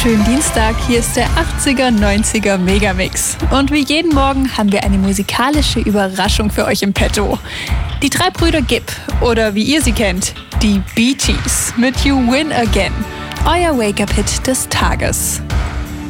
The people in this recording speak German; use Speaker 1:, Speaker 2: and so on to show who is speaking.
Speaker 1: wunderschönen Dienstag. Hier ist der 80er, 90er Megamix. Und wie jeden Morgen haben wir eine musikalische Überraschung für euch im Petto. Die drei Brüder Gibb, oder wie ihr sie kennt, die Bee Gees mit You Win Again. Euer Wake-Up-Hit des Tages.